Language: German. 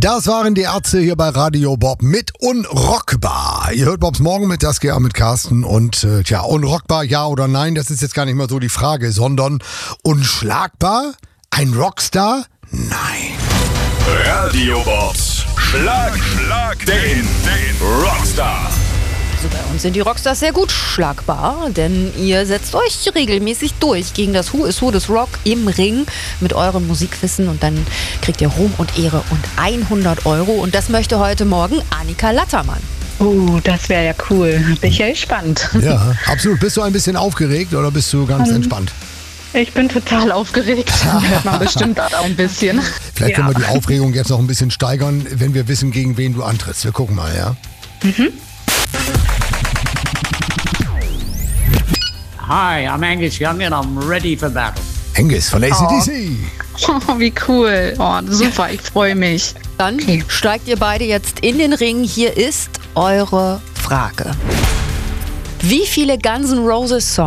Das waren die Ärzte hier bei Radio Bob mit Unrockbar. Ihr hört Bobs Morgen mit Saskia, mit Carsten und unrockbar, ja oder nein, das ist jetzt gar nicht mal so die Frage, sondern unschlagbar? Ein Rockstar? Nein. Radio Bobs Schlag den Rockstar. Also bei uns sind die Rockstars sehr gut schlagbar, denn ihr setzt euch regelmäßig durch gegen das Who is Who des Rock im Ring mit eurem Musikwissen und dann kriegt ihr Ruhm und Ehre und 100 Euro und das möchte heute Morgen Annika Lattermann. Das wäre ja cool. Bin ich ja gespannt. Ja, absolut. Bist du ein bisschen aufgeregt oder bist du ganz entspannt? Ich bin total aufgeregt. Hört man bestimmt auch ein bisschen. Vielleicht können wir die Aufregung jetzt noch ein bisschen steigern, wenn wir wissen, gegen wen du antrittst. Wir gucken mal, ja? Hi, I'm Angus Young and I'm ready for battle. Angus von AC/DC. Oh, wie cool. Oh, super, ich freue mich. Dann steigt ihr beide jetzt in den Ring. Hier ist eure Frage. Wie viele Guns N' Roses Songs